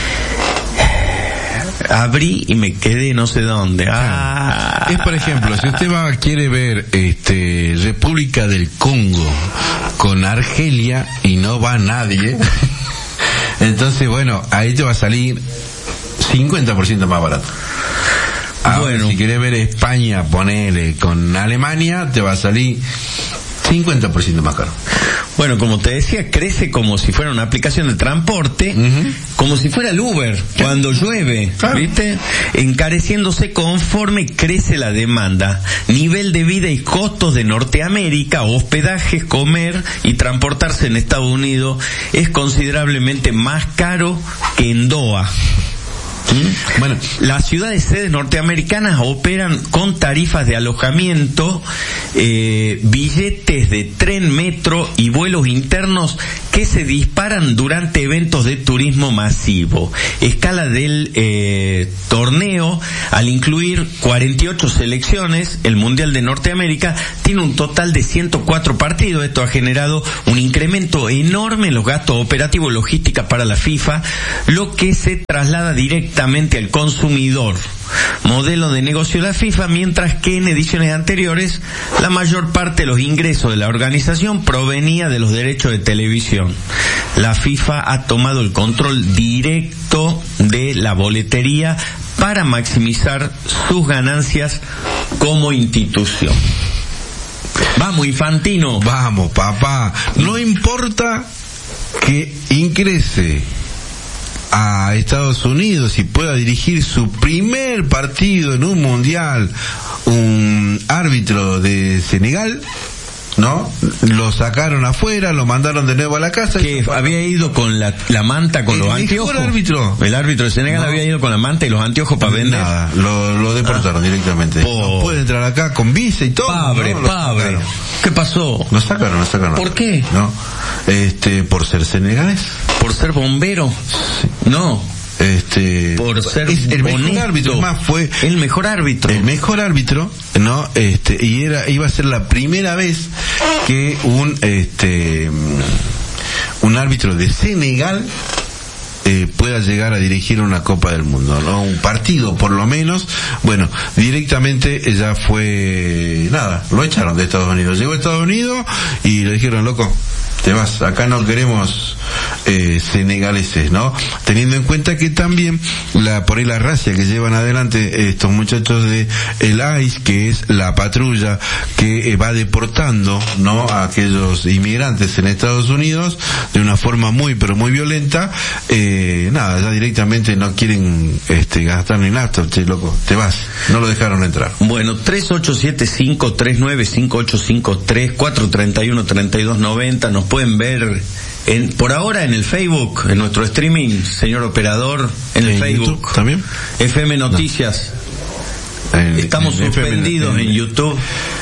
Abrí y me quedé no sé dónde. Ah. Es, por ejemplo, si usted va, quiere ver este República del Congo con Argelia y no va nadie, entonces, bueno, ahí te va a salir cincuenta por ciento más barato. Ahora, bueno, si querés ver España, ponele con Alemania, te va a salir cincuenta por ciento más caro. Bueno, como te decía, crece como si fuera una aplicación de transporte, uh-huh. como si fuera el Uber, ¿qué? Cuando llueve, claro. ¿Viste? Encareciéndose conforme crece la demanda. Nivel de vida y costos de Norteamérica, hospedajes, comer y transportarse en Estados Unidos es considerablemente más caro que en Doha. ¿Mm? Bueno, las ciudades sedes norteamericanas operan con tarifas de alojamiento, eh, billetes de tren, metro y vuelos internos que se disparan durante eventos de turismo masivo. Escala del eh, torneo, al incluir cuarenta y ocho selecciones, el Mundial de Norteamérica tiene un total de ciento cuatro partidos. Esto ha generado un incremento enorme en los gastos operativos y logística para la FIFA, lo que se traslada directamente al consumidor. Modelo de negocio de la FIFA, mientras que en ediciones anteriores la mayor parte de los ingresos de la organización provenía de los derechos de televisión. La FIFA ha tomado el control directo de la boletería para maximizar sus ganancias como institución. Vamos, Infantino. Vamos, papá. No importa que ingrese a Estados Unidos y pueda dirigir su primer partido en un mundial, un árbitro de Senegal, ¿no? Lo sacaron afuera, lo mandaron de nuevo a la casa. Que había ido con la, la manta, con el los anteojos. Árbitro. El árbitro de Senegal no. había ido con la manta y los anteojos para vender. Nada, lo, lo deportaron ah. directamente. Oh. No puede entrar acá con visa y todo. Padre, ¿no? padre. ¿Qué pasó? Lo sacaron, lo sacaron. ¿Por qué? No. Este, por ser senegalés. ¿Por ser bombero? Sí. No. Este, por ser es el bonito. mejor árbitro, más fue el mejor árbitro. El mejor árbitro, ¿no? Este, y era, iba a ser la primera vez que un, este, un árbitro de Senegal Eh, pueda llegar a dirigir una Copa del Mundo, ¿no? Un partido, por lo menos. Bueno, directamente ya fue, nada, lo echaron de Estados Unidos. Llegó a Estados Unidos y le dijeron, loco, te vas, acá no queremos eh, senegaleses, ¿no? Teniendo en cuenta que también la por ahí la racia que llevan adelante estos muchachos de el I C E, que es la patrulla que eh, va deportando, ¿no?, a aquellos inmigrantes en Estados Unidos de una forma muy pero muy violenta. Eh, nada, ya directamente no quieren este gastar ni nada. Che, loco, te vas, no lo dejaron entrar. Bueno, tres ocho siete cinco, tres nueve cinco ocho cinco tres, cuatro tres uno, tres dos nueve cero. Nos pueden ver en, por ahora en el Facebook, en nuestro streaming, señor operador, en el ¿En Facebook YouTube también? F M Noticias. No. En, Estamos en suspendidos en, en, en YouTube.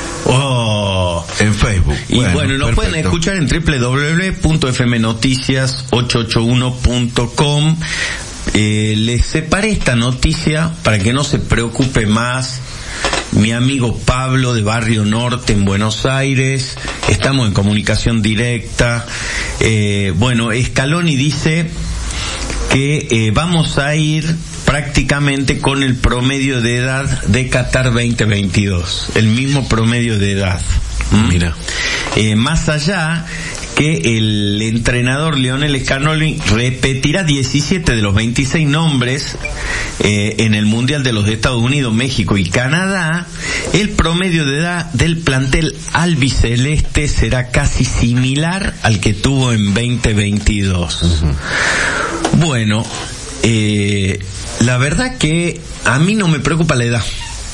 Oh. En Facebook. Y bueno, bueno nos perfecto. Pueden escuchar en doble u doble u doble u punto f m noticias ocho ocho uno punto com. Eh, les separé esta noticia para que no se preocupe más mi amigo Pablo de Barrio Norte en Buenos Aires. Estamos en comunicación directa. Eh, bueno, Scaloni dice que eh, vamos a ir prácticamente con el promedio de edad de Qatar veinte veintidós, el mismo promedio de edad. ¿Mm? Mira, eh, más allá que el entrenador Lionel Scaloni repetirá diecisiete de los veintiséis nombres eh, en el Mundial de los Estados Unidos, México y Canadá, el promedio de edad del plantel albiceleste será casi similar al que tuvo en veinte veintidós. Uh-huh. Bueno, eh, la verdad que a mí no me preocupa la edad.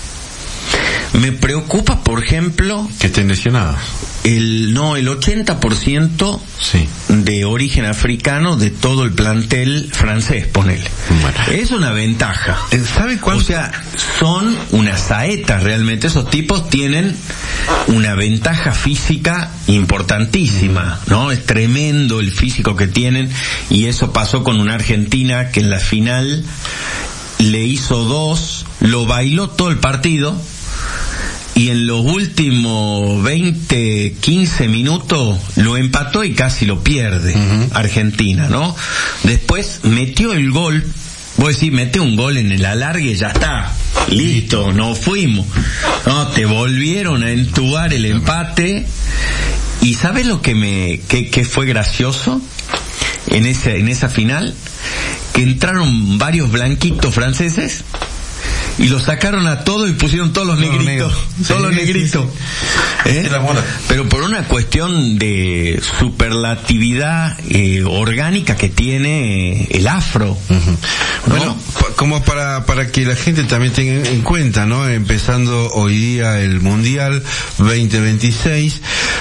Me preocupa, por ejemplo, que estén lesionados. El, no, el ochenta por ciento sí. de origen africano de todo el plantel francés, ponele. Bueno. Es una ventaja. ¿Sabe cuánto? O sea, son unas saetas realmente. Esos tipos tienen una ventaja física importantísima, ¿no? Es tremendo el físico que tienen, y eso pasó con una Argentina que en la final le hizo dos, lo bailó todo el partido, y en los últimos veinte, quince minutos lo empató y casi lo pierde. Uh-huh. Argentina, ¿no? Después metió el gol. Vos decís, mete un gol en el alargue, ya está, listo, nos fuimos. No, te volvieron a entubar el empate. ¿Y sabes lo que me, que, que fue gracioso en ese, en esa final? Que entraron varios blanquitos franceses y los sacaron a todos y pusieron todos los negritos, negro. todos sí, los negritos. Sí, sí. ¿Eh? Pero por una cuestión de superlatividad eh, orgánica que tiene el afro. Uh-huh. ¿No? Bueno, pa- como para para que la gente también tenga en cuenta, ¿no? Empezando hoy día el Mundial veinte veintiséis,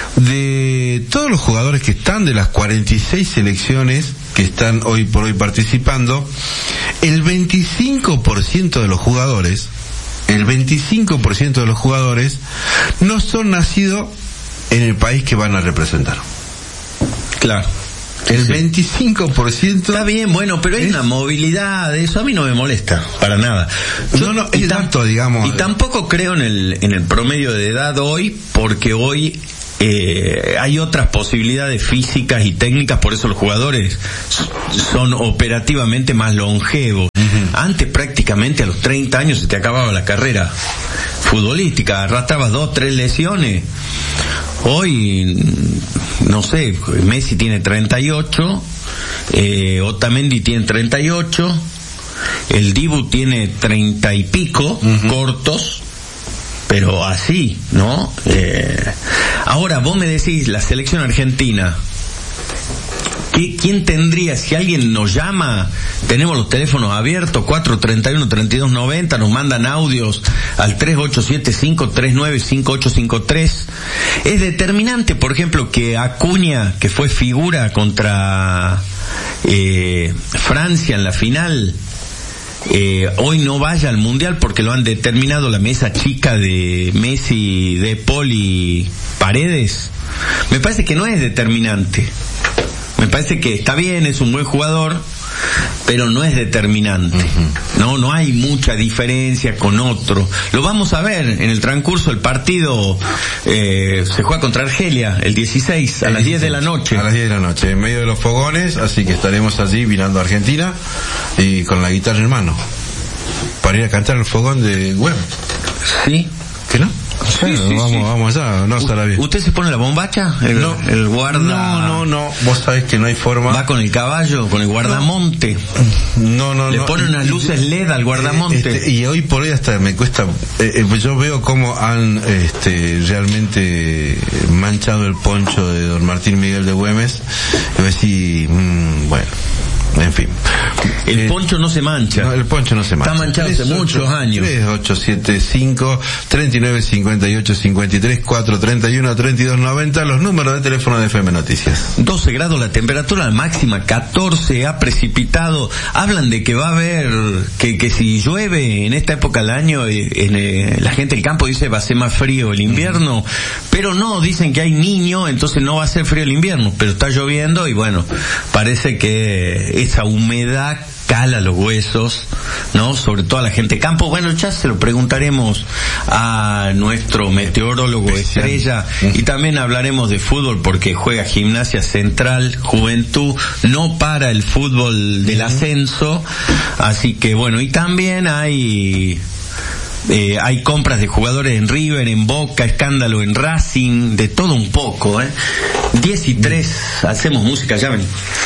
de todos los jugadores que están de las cuarenta y seis selecciones que están hoy por hoy participando, el veinticinco por ciento de los jugadores, el veinticinco por ciento de los jugadores no son nacidos en el país que van a representar. Claro. El veinticinco por ciento. Está bien, bueno, pero hay es... una movilidad, eso a mí no me molesta, para nada. Yo, no, no, es tanto, digamos. Y tampoco creo en el, en el promedio de edad hoy, porque hoy eh, hay otras posibilidades físicas y técnicas, por eso los jugadores son operativamente más longevos. Uh-huh. Antes prácticamente a los treinta años se te acababa la carrera futbolística, arrastrabas dos, tres lesiones. Hoy, no sé, Messi tiene treinta y ocho, eh, Otamendi tiene treinta y ocho, el Dibu tiene treinta y pico, uh-huh. cortos, pero así, ¿no? Eh, ahora, vos me decís, la selección argentina, ¿quién tendría, si alguien nos llama, tenemos los teléfonos abiertos, cuatro treinta y uno, treinta y dos noventa, nos mandan audios al tres ocho siete cinco, tres nueve cinco ocho cinco tres. Es determinante, por ejemplo, que Acuña, que fue figura contra eh, Francia en la final, eh, hoy no vaya al Mundial porque lo han determinado la mesa chica de Messi, De Paul y Paredes. Me parece que no es determinante. Me parece que está bien, es un buen jugador, pero no es determinante. Uh-huh. No, no hay mucha diferencia con otro. Lo vamos a ver en el transcurso del partido. Eh, se juega contra Argelia el dieciséis a el las diez de la noche. A las diez de la noche, en medio de los fogones, así que estaremos allí mirando a Argentina y con la guitarra en mano para ir a cantar el fogón de Güemes. Sí. ¿Qué no? Sí, sí, vamos, sí. vamos allá, no estará bien. ¿Usted se pone la bombacha? El, no, el guarda... No, no, no, vos sabés que no hay forma. ¿Va con el caballo, con el guardamonte? No, no, Le no. Le pone unas luces L E D al guardamonte. Este, y hoy por hoy hasta me cuesta, eh, eh, yo veo cómo han este, realmente manchado el poncho de don Martín Miguel de Güemes. Y voy a decir, mmm, bueno... En fin. El eh, poncho no se mancha. No, el poncho no se mancha. Está manchado hace muchos años. tres ocho siete cinco, treinta y nueve cincuenta y ocho cincuenta y tres, cuatro treinta y uno, treinta y dos noventa, los números de teléfono de F M Noticias. doce grados la temperatura máxima, catorce, ha precipitado. Hablan de que va a haber, que, que si llueve en esta época del año, eh, en, eh, la gente del campo dice va a ser más frío el invierno, mm. pero no, dicen que hay niño, entonces no va a ser frío el invierno, pero está lloviendo y bueno, parece que esa humedad cala los huesos, ¿no? Sobre todo a la gente de campo. Bueno, ya se lo preguntaremos a nuestro meteorólogo estrella y también hablaremos de fútbol porque juega Gimnasia Central, Juventud, no para el fútbol del ascenso, así que bueno, y también hay... Eh, hay compras de jugadores en River, en Boca, escándalo en Racing, de todo un poco, ¿eh? diez y tres, hacemos música, ya ven.